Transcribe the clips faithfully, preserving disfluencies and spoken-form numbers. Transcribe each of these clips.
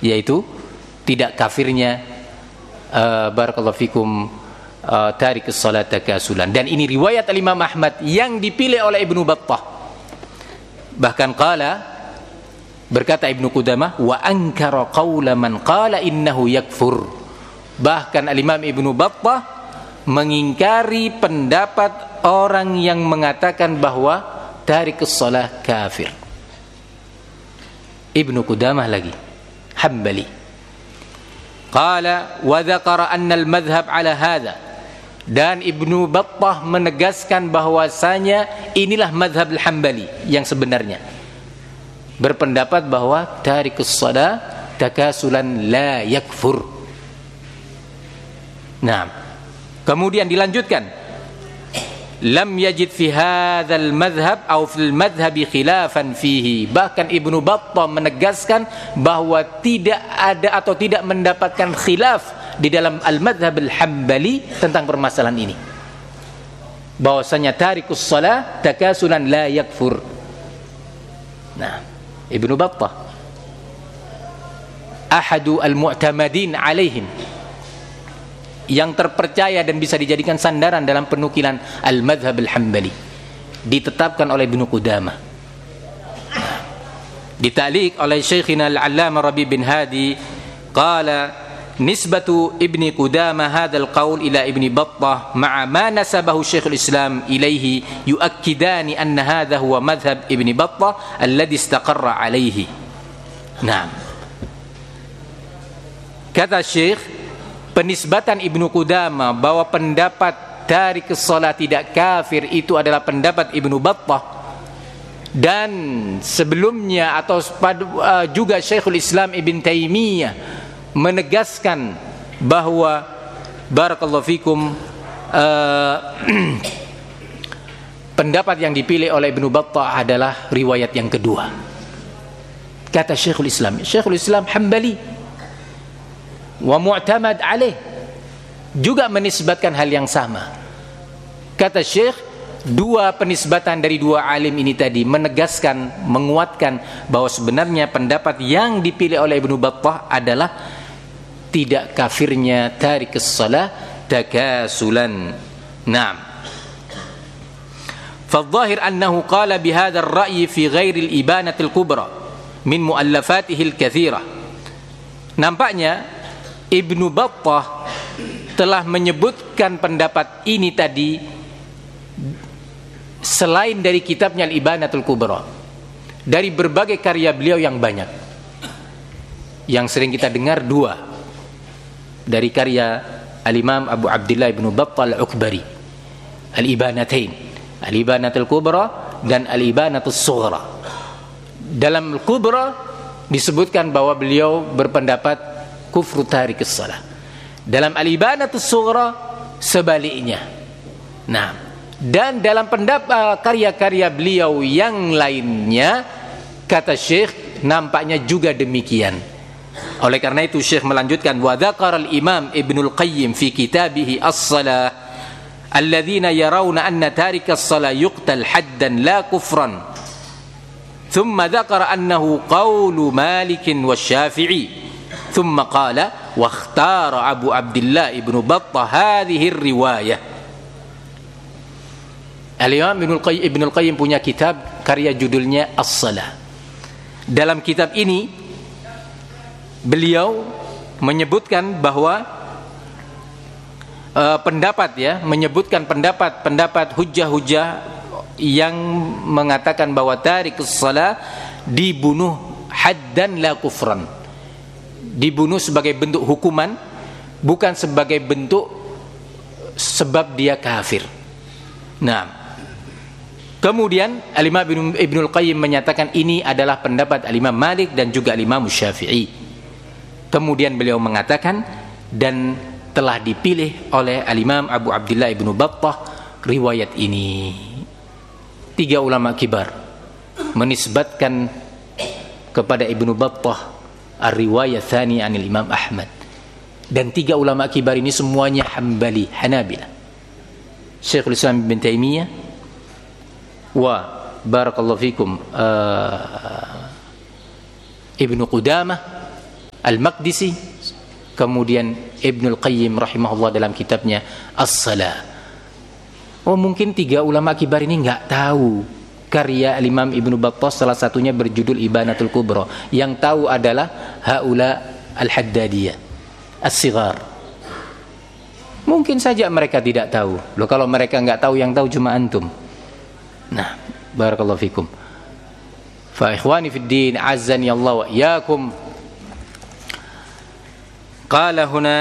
yaitu tidak kafirnya uh, barakallahu fikum uh, tarikus salat takasulan. Dan ini riwayat Imam Ahmad yang dipilih oleh Ibnu Battah. Bahkan qala, berkata Ibnu Qudamah, wa ankara qawla man qala innahu yakfur. Bahkan Imam Ibnu Battah mengingkari pendapat orang yang mengatakan bahwa tarikus salat kafir. Ibnu Qudamah lagi, Hambali. Qala wa dzakara anna al-madhhab ala hadha. Dan Ibnu Battah menegaskan bahwasanya inilah madhab al-Hambali yang sebenarnya. Berpendapat bahwa tarikus shalah takasulan la yakfur. Nah, kemudian dilanjutkan, lam yajid fi hadzal madhhab aw fil madhhabi khilafan fihi. Bahkan Ibnu Battah menegaskan bahwa tidak ada atau tidak mendapatkan khilaf di dalam al-madhhab al-Hambali tentang permasalahan ini, bahwasanya tarikus shalah takasulan la yakfur. Nah, Ibnu Battah ahadu al-mu'tamadin alaihim, yang terpercaya dan bisa dijadikan sandaran dalam penukilan al-madhhab al-Hambali, ditetapkan oleh Ibnu Qudamah. Dita'liq oleh Syekhina al-Allamah Rabi bin Hadi, qala nisbatu Ibni Qudamah hadzal qaul ila Ibni Battah ma'a ma nasabahu Syekhul Islam ilaihi yuakkidani anna hadha huwa madhhab Ibni Battah alladhi istaqarra alaihi. Nah, kata Syekh, penisbatan Ibnu Qudamah bahwa pendapat tarikus shalah tidak kafir itu adalah pendapat Ibnu Battah, dan sebelumnya atau uh, juga Syekhul Islam Ibn Taimiyah menegaskan bahwa barakallahu fikum uh, pendapat yang dipilih oleh Ibnu Battah adalah riwayat yang kedua. Kata Syekhul Islam, Syekhul Islam Hambali wa mu'tamad alaih, juga menisbatkan hal yang sama. Kata Syekh, dua penisbatan dari dua alim ini tadi menegaskan, menguatkan bahwa sebenarnya pendapat yang dipilih oleh Ibnu Battah adalah tidak kafirnya tarikus shalah takasulan. Naam. Fadh-dhahir annahu qala bihadha ar-ra'yi fi ghairi al-ibanah al-kubra min mu'allafatihi al-katsirah. Nampaknya Ibnu Battah telah menyebutkan pendapat ini tadi selain dari kitabnya Al-Ibanatul Kubra, dari berbagai karya beliau yang banyak. Yang sering kita dengar dua, dari karya Al-Imam Abu Abdillah Ibnu Battah Al-Ukbari, Al-Ibanatain, Al-Ibanatul Kubra dan Al-Ibanatus Sughra. Dalam Al-Kubra disebutkan bahwa beliau berpendapat kufru tarikus shalah. Dalam Al-Ibanatus Sughra sebaliknya. Nah, dan dalam pendapat karya-karya beliau yang lainnya, kata Syekh, nampaknya juga demikian. Oleh karena itu Syekh melanjutkan, wa dzakara al-Imam Ibnul Qayyim fi kitabih As-Shalah alladzina yarawna anna tarikas shalah yuqtal haddan la kufran. Thumma dzakara annahu qawlu Malik wa Syafi'i. ثم قال واختار أبو عبد الله ابن بطة هذه الرواية. Al-Imam Ibnul Qayyim punya kitab karya judulnya As-Shalah. Dalam kitab ini beliau menyebutkan bahwa uh, pendapat ya, menyebutkan pendapat-pendapat hujah-hujah yang mengatakan bahwa tarikus shalah dibunuh haddan la kufran, dibunuh sebagai bentuk hukuman, bukan sebagai bentuk sebab dia kafir. Nah, kemudian Al-Imam Ibnul Qayyim menyatakan ini adalah pendapat Al-Imam Malik dan juga Al-Imam Syafi'i. Kemudian beliau mengatakan, dan telah dipilih oleh Al-Imam Abu Abdillah Ibnu Battah riwayat ini. Tiga ulama kibar menisbatkan kepada Ibnu Battah ar-riwayat tsani anil Imam Ahmad, dan tiga ulama kibar ini semuanya Hambali, Hanabila. Syekhul Islam Ibn Taimiyah wa barakallahu fikum uh, Ibnu Qudamah Al-Maqdisi, kemudian Ibnul Qayyim rahimahullah dalam kitabnya As-Salah. Oh, mungkin tiga ulama kibar ini nggak tahu karya Imam Ibnu Battah, salah satunya berjudul Ibanatul Kubra. Yang tahu adalah haula al-Haddadiyah as-sighar. Mungkin saja mereka tidak tahu. Loh, kalau mereka nggak tahu, yang tahu cuma antum. Nah, barakallahu fikum. Fa ikhwani fid din, azzani Allah wa iyyakum. Qala huna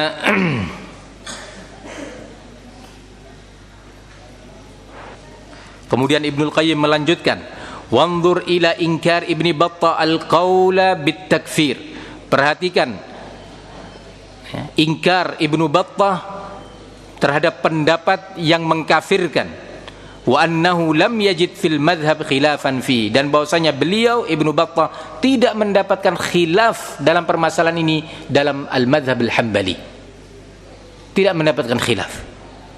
Kemudian Ibnul Qayyim melanjutkan, wanzur ila inkar Ibni Battah al-qawla bit-takfir. Perhatikan ya, ingkar Ibnu Battah terhadap pendapat yang mengkafirkan. Wa annahu lam yajid fil madhab khilafan fi, dan bahwasanya beliau Ibnu Battah tidak mendapatkan khilaf dalam permasalahan ini dalam al-madhab al-Hambali. Tidak mendapatkan khilaf.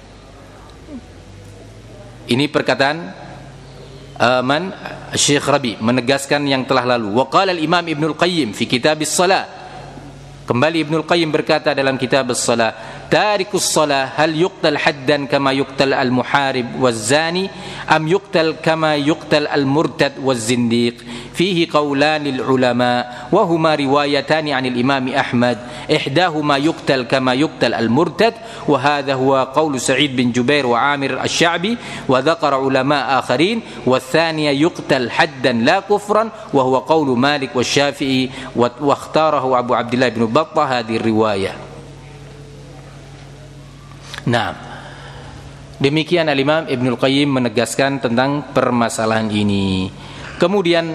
Ini perkataan uh, man Syekh Rabi menegaskan yang telah lalu. Wa qala al-Imam Ibnul Qayyim fi Kitab as-Salah. Kembali Ibnul Qayyim berkata dalam Kitab as-Salah, tarikus salah hal yuqtal haddan kama yuqtal al-muharib waz-zani am yuqtal kama yuqtal al-murtad waz-zindiq. Fihi qawlan lil-ulama wa huma riwayatan 'an al-Imam Ahmad, ihdahuma yuqtal kama yuqtal al-murtad wa hadha huwa qawl Sa'id bin Jubair wa Amir asy-Sya'bi wa dzakara ulama akharin, wa ats-tsaniya yuqtal haddan la kufran wa huwa qawl Malik wa Syafi'i wa ikhtarahu Abu Abdullah bin Battah hadhihi riwayah. Nah, demikian Al-Imam Ibnul Qayyim menegaskan tentang permasalahan ini. Kemudian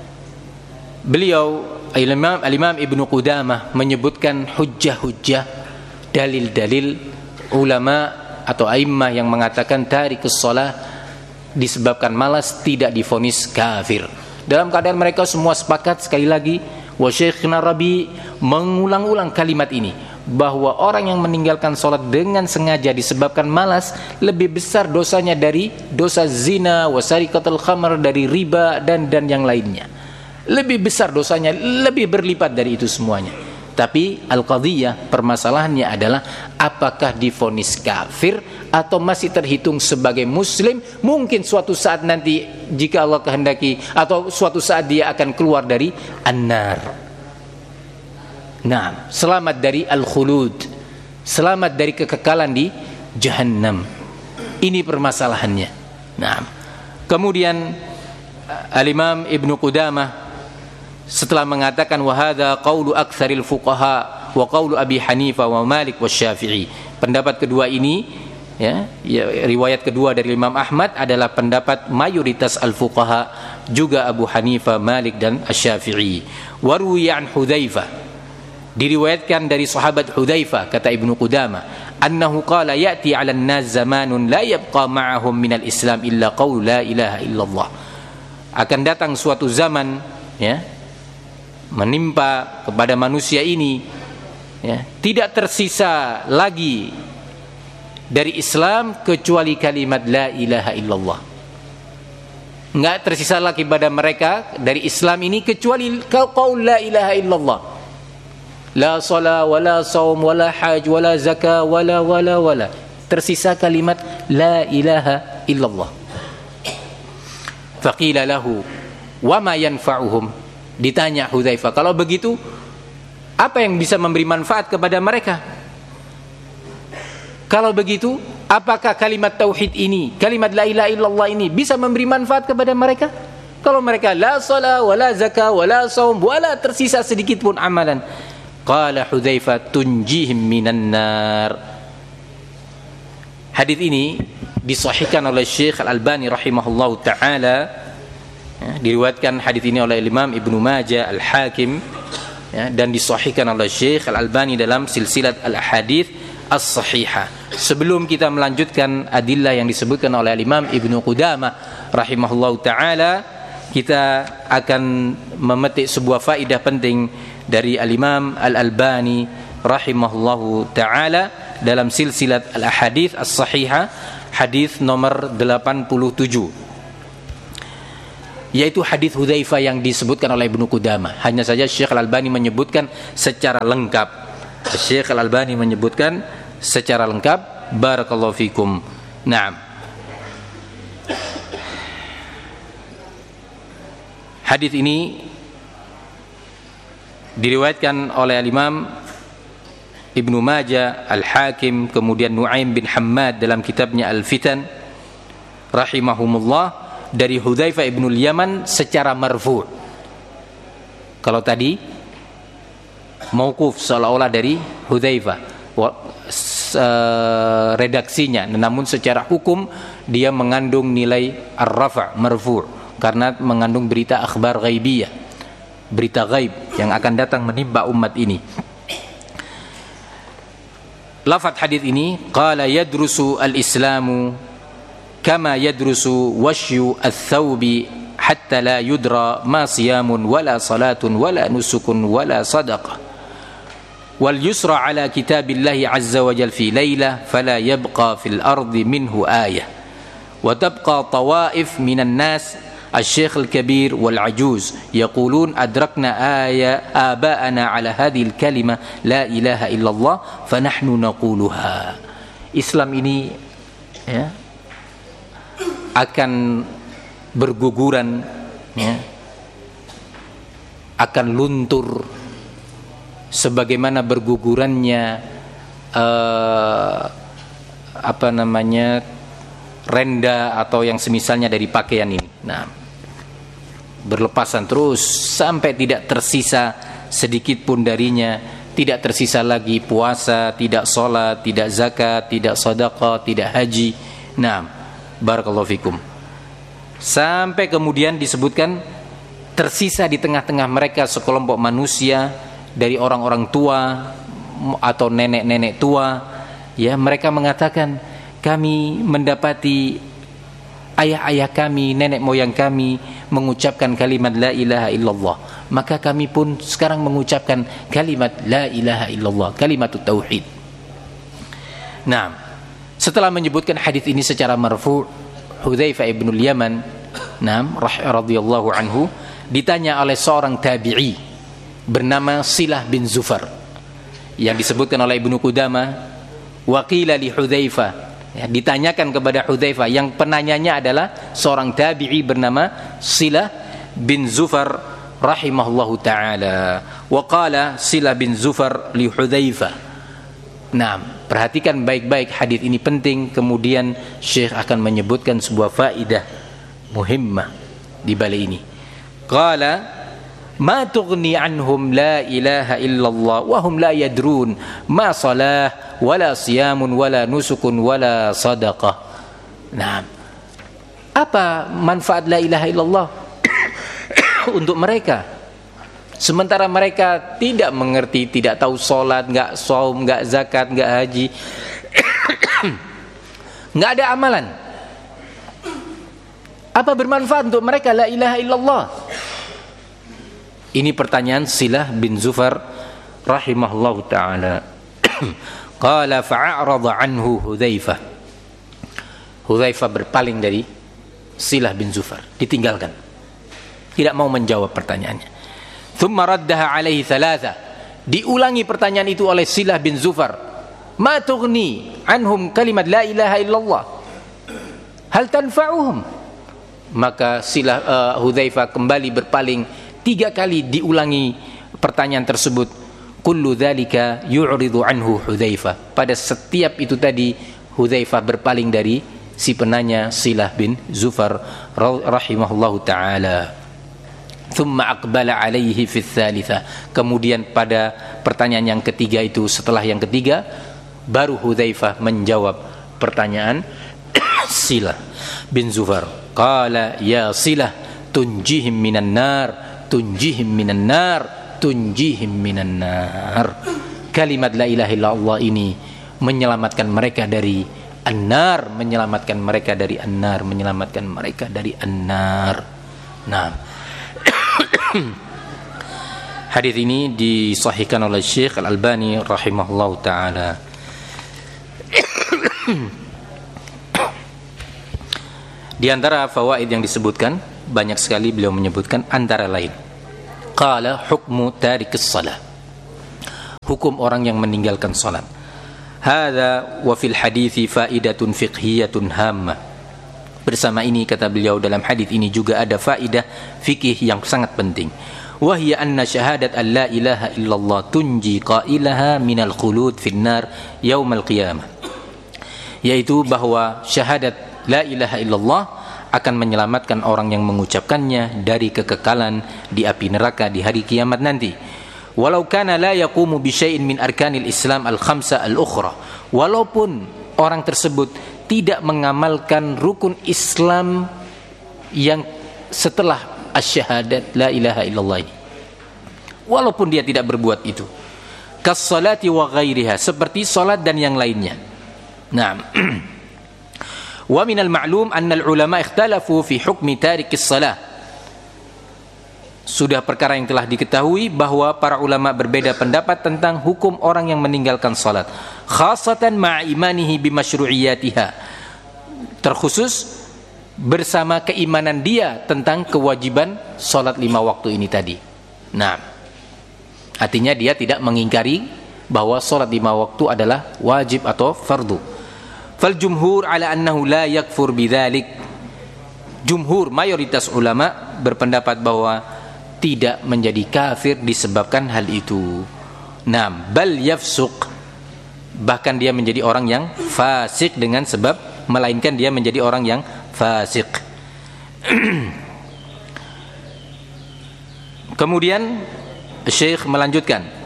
beliau Al-Imam, Al-Imam Ibnu Qudamah menyebutkan hujjah-hujjah, dalil-dalil ulama atau a'immah yang mengatakan tarikus shalah disebabkan malas tidak divonis kafir. Dalam keadaan mereka semua sepakat, sekali lagi wa Syekhna Rabi mengulang-ulang kalimat ini, bahwa orang yang meninggalkan sholat dengan sengaja disebabkan malas lebih besar dosanya dari dosa zina, wasarikatul khamr, dari riba dan dan yang lainnya. Lebih besar dosanya, lebih berlipat dari itu semuanya. Tapi al-qadhiyah, permasalahannya adalah apakah divonis kafir atau masih terhitung sebagai muslim. Mungkin suatu saat nanti jika Allah kehendaki, atau suatu saat dia akan keluar dari an-nar. Nah, selamat dari al-khulud, selamat dari kekekalan di jahannam. Ini permasalahannya. Nah, kemudian Al-Imam Ibnu Qudamah setelah mengatakan wa hadza qaulu aktsaril fuqaha wa qaulu Abi Hanifah wa Malik wa Syafi'i. Pendapat kedua ini, ya, ya, riwayat kedua dari Imam Ahmad adalah pendapat mayoritas al-fuqaha, juga Abu Hanifah, Malik dan Asy-Syafi'i. Wa ruwiya an Hudzaifah, diriwayatkan dari sahabat Hudzaifah, kata Ibnu Qudamah, annahu qala ya'ti 'alan nas zamanun la yabqa ma'ahum minal Islam illa qaul la ilaha illallah. Akan datang suatu zaman, ya, menimpa kepada manusia ini, ya, tidak tersisa lagi dari Islam kecuali kalimat la ilaha illallah. Enggak tersisa lagi pada mereka dari Islam ini kecuali qaul la ilaha illallah. La salat wala saum wala haj wala zakah wala wala wala. Tersisa kalimat la ilaha illallah. Faqila lahu wa ma yanfa'uhum. Ditanya Hudzaifah, kalau begitu apa yang bisa memberi manfaat kepada mereka? Kalau begitu, apakah kalimat tauhid ini, kalimat la ilaha illallah ini bisa memberi manfaat kepada mereka? Kalau mereka la salat wala zakah wala saum wala tersisa sedikit pun amalan. Qala Hudzaifah tunjihim minan nar. Hadis ini disahihkan oleh Syekh Al-Albani rahimahullahu taala. Ya, diriwayatkan hadis ini oleh Imam Ibnu Majah, Al-Hakim, ya, dan disahihkan oleh Syekh Al-Albani dalam silsilat Al-Ahadits As-Sahihah. Sebelum kita melanjutkan adillah yang disebutkan oleh Imam Ibnu Qudamah rahimahullahu taala, kita akan memetik sebuah faedah penting dari Al-Imam Al-Albani rahimahullahu taala dalam silsilat Al-Ahadits As-Sahihah, hadis nomor delapan puluh tujuh. yaitu hadis Hudzaifah yang disebutkan oleh Ibnu Qudamah. Hanya saja Syekh Al-Albani menyebutkan secara lengkap. Syekh Al-Albani menyebutkan secara lengkap. Barakallahu fikum. Naam. Hadis ini diriwayatkan oleh Imam Ibnu Majah, Al-Hakim, kemudian Nu'aim bin Hammad dalam kitabnya Al-Fitan rahimahumullah dari Hudzaifah ibnul Yaman secara marfu'. Kalau tadi mauquf seolah-olah dari Hudzaifah redaksinya, namun secara hukum dia mengandung nilai ar-rafa' marfu' karena mengandung berita akhbar ghaibiyah, berita ghaib yang akan datang menimpa umat ini. Lafaz hadis ini qala yadrusu al-islamu kama yadrusu washyu ats-tsaubi hatta la yudra ma siyamun wala salatun wala nusukun wala sadaqah wal yusra ala kitabillahi azza wa jalla fi lailah fala yabqa fil ardi minhu ayah wa tabqa tawaif minan nas الشيخ الكبير والعجوز يقولون أدركنا آية آباءنا على هذه الكلمة لا إله إلا الله فنحن نقولها. Islam ini ya, akan berguguran ya, akan luntur sebagaimana bergugurannya uh, apa namanya renda atau yang semisalnya dari pakaian ini. Nah, berlepasan terus sampai tidak tersisa sedikit pun darinya, tidak tersisa lagi puasa, tidak sholat, tidak zakat, tidak sedekah, tidak haji. Nah, barakallahu fikum. Sampai kemudian disebutkan tersisa di tengah-tengah mereka sekelompok manusia dari orang-orang tua atau nenek-nenek tua, ya, mereka mengatakan kami mendapati ayah-ayah kami, nenek moyang kami mengucapkan kalimat la ilaha illallah, maka kami pun sekarang mengucapkan kalimat la ilaha illallah, kalimat tauhid. Nah, setelah menyebutkan hadis ini secara marfu', Hudzaifah ibnul Yaman, nah, radhiyallahu anhu, ditanya oleh seorang tabi'i bernama Silah bin Zufar yang disebutkan oleh Ibnu Qudamah, wa qila li Hudzaifah, ya, ditanyakan kepada Hudzaifah, yang penanyanya adalah seorang tabi'i bernama Silah bin Zufar rahimahullahu ta'ala. Wa qala Silah bin Zufar li Hudzaifah. Nah, perhatikan baik-baik hadis ini penting. Kemudian Syekh akan menyebutkan sebuah faidah muhimmah di balik ini. Qala ma tughni anhum la ilaha illallah wa hum la yadrun ma salah wala siyamun wala nusukun wala sadaqah. Nah, apa manfaat la ilaha illallah untuk mereka sementara mereka tidak mengerti, tidak tahu salat, enggak saum, enggak zakat, enggak haji, enggak ada amalan. Apa bermanfaat untuk mereka la ilaha illallah? Ini pertanyaan Silah bin Zufar rahimahullahu ta'ala. Qala fa'arada anhu Hudzaifah. Hudzaifah berpaling dari Silah bin Zufar, ditinggalkan, tidak mau menjawab pertanyaannya. Thumma raddaha alaihi thalatha. Diulangi pertanyaan itu oleh Silah bin Zufar. Ma tughni anhum kalimat la ilaha illallah, hal tanfa'uhum? Maka Silah uh, Hudzaifah kembali berpaling. Tiga kali diulangi pertanyaan tersebut. Kullu dzalika yu'ridu anhu Hudzaifah. Pada setiap itu tadi Hudzaifah berpaling dari si penanya Silah bin Zufar rahimahullahu taala. Thumma aqbala alaihi fi tsalitsa. Kemudian pada pertanyaan yang ketiga itu, setelah yang ketiga baru Hudzaifah menjawab pertanyaan Silah bin Zufar. Qala ya Silah tunjihim minan nar, tunjihim minan nar, tunjihim minan nar. Kalimat la ilaha illallah ini menyelamatkan mereka dari an-nar, menyelamatkan mereka dari an-nar, menyelamatkan mereka dari an-nar. Nah, hadis ini disahihkan oleh Syekh Al-Albani rahimahullahu taala. Di antara fawaid yang disebutkan banyak sekali beliau menyebutkan, antara lain qala hukmu tarikis shalah, hukum orang yang meninggalkan salat. Hadza wa fil hadithi faidatun fiqhiyatun hammah. Bersama ini, kata beliau, dalam hadis ini juga ada faidah fikih yang sangat penting. Wa hiya anna syahadat an la ilaha illallah tunji qailaha minal khulud fin nar yaumal qiyamah. Yaitu bahwa syahadat la ilaha illallah akan menyelamatkan orang yang mengucapkannya dari kekekalan di api neraka di hari kiamat nanti. Walau kana la yaqumu bi syai'in min arkanil Islam al-khamsa al-ukhra, walaupun orang tersebut tidak mengamalkan rukun Islam yang setelah asyhadat la ilaha illallah ini, walaupun dia tidak berbuat itu, kas salati wa ghairiha, seperti salat dan yang lainnya. Nah, wa minal ma'lum anna al-ulama ikhtalafu fi hukmi tarikis salah. Sudah perkara yang telah diketahui bahwa para ulama berbeda pendapat tentang hukum orang yang meninggalkan salat, khasatan ma'a imanihi bimasyru'iyatiha, terkhusus bersama keimanan dia tentang kewajiban salat lima waktu ini tadi. Nah, artinya dia tidak mengingkari bahwa salat lima waktu adalah wajib atau fardu. Fal jumhur ala annahu la yakfur bidzalik. Jumhur, mayoritas ulama berpendapat bahwa tidak menjadi kafir disebabkan hal itu. Nam, bal yafsuq, bahkan dia menjadi orang yang fasik dengan sebab, melainkan dia menjadi orang yang fasik. Kemudian Syekh melanjutkan,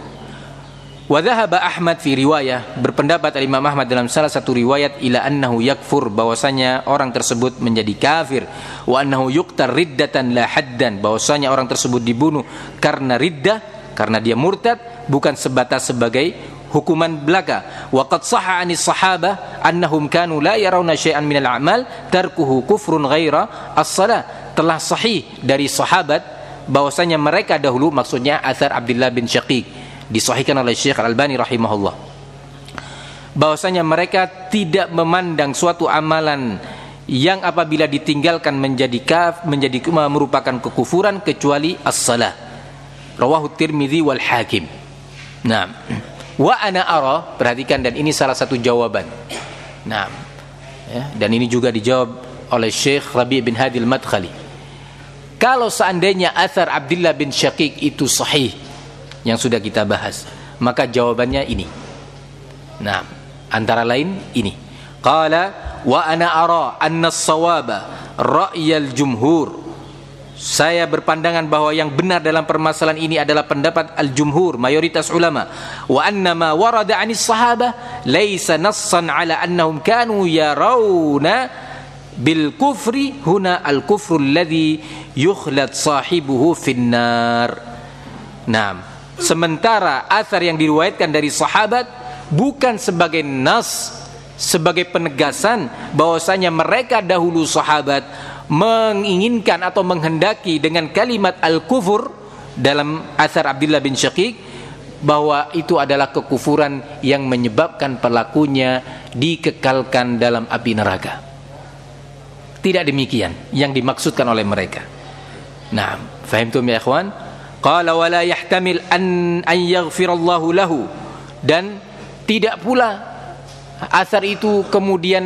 wa dhahaba Ahmad fi riwayah, berpendapat Imam Ahmad dalam salah satu riwayat, ila annahu yakfur, bahwasanya orang tersebut menjadi kafir, wa annahu yuqtar riddatan la haddan, bahwasanya orang tersebut dibunuh karena riddah, karena dia murtad, bukan sebatas sebagai hukuman belaka. Wa qad sahha 'anis sahabah annahum kanu la yarawna syai'an minal a'mal tarkuhu kufrun ghaira as-shalah. Telah sahih dari sahabat bahwasanya mereka dahulu, maksudnya athar Abdullah bin Syaqiq, disahihkan oleh Syekh Al-Albani rahimahullah, bahwasanya mereka tidak memandang suatu amalan yang apabila ditinggalkan menjadi kaf, menjadi merupakan kekufuran, kecuali as-salah. Rawahu Tirmidzi wal Hakim. Nah, wa ana ara, perhatikan, dan ini salah satu jawaban. Nah, ya, dan ini juga dijawab oleh Syekh Rabi' bin Hadi al-Madkhali. Kalau seandainya athar Abdullah bin Syaqiq itu sahih, yang sudah kita bahas, maka jawabannya ini. Nah, antara lain ini. Qala wa ana ara anna as-sawaba ra'yal jumhur. Saya berpandangan bahwa yang benar dalam permasalahan ini adalah pendapat al-jumhur, mayoritas ulama. Wa anna ma warada 'anis sahabah laisa nassan 'ala annahum kanu yarawna bil kufri huna al-kufru alladhi yukhlad sahibuhu fin-nar. Nah, sementara athar yang diriwayatkan dari sahabat bukan sebagai nas, sebagai penegasan bahwasanya mereka dahulu sahabat menginginkan atau menghendaki dengan kalimat al-kufur dalam athar Abdullah bin Syaqiq, bahwa itu adalah kekufuran yang menyebabkan pelakunya dikekalkan dalam api neraka. Tidak demikian yang dimaksudkan oleh mereka. Nah, fahimtum ya ikhwan? Qala wa la yahtamil an an yaghfirallahu lahu, dan tidak pula asar itu kemudian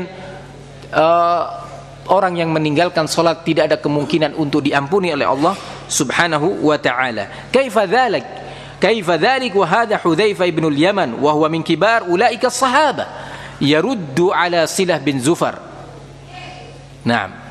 uh, orang yang meninggalkan salat tidak ada kemungkinan untuk diampuni oleh Allah Subhanahu wa taala. Kaifa dzalik? Kaifa dzalik wa hadha Hudzaifah ibn al-Yaman wa huwa min kibar ulaika as-sahabah yaruddu ala Silah bin Zufar. Naam.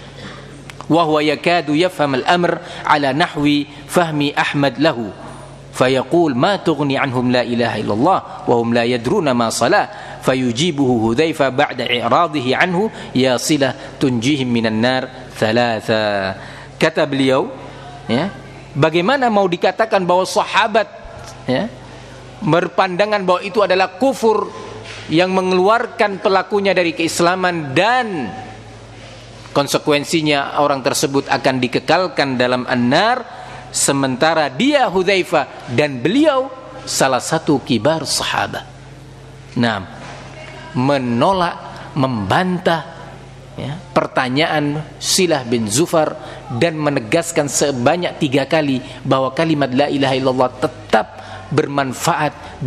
وهو يكاد يفهم الأمر على نحو فهم أحمد له فيقول ما تغني عنهم لا إله إلا الله وهم لا يدرون ما صلاة فيجيبه حذيفة بعد إعراضه عنه يا صلة تنجيهم من النار ثلاثة. Kata beliau, ya, bagaimana mau dikatakan bahwa sahabat, ya, berpandangan bahwa itu adalah kufur yang mengeluarkan pelakunya dari keislaman dan konsekuensinya orang tersebut akan dikekalkan dalam an-nar, sementara dia Hudzaifah dan beliau salah satu kibar sahabat. Nah, menolak, membantah, ya, pertanyaan Silah bin Zufar dan menegaskan sebanyak tiga kali bahwa kalimat la ilaha illallah tetap bermanfaat